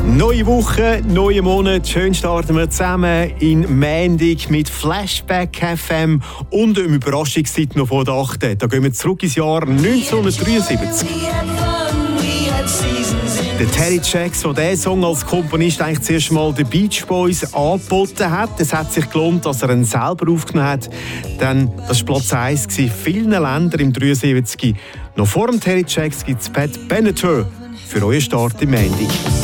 Neue Woche, neuer Monat. Schön starten wir zusammen in Montag mit Flashback FM und einem Überraschungstitel von der 8. Da gehen wir zurück ins Jahr 1973. Der Terry Jacks, der diesen Song als Komponist eigentlich zuerst mal den Beach Boys angeboten hat. Es hat sich gelohnt, dass er ihn selber aufgenommen hat. Denn das war Platz 1 in vielen Ländern im 73. Noch vor dem Terry Jacks gibt es Pat Benatar für euren Start im Montag.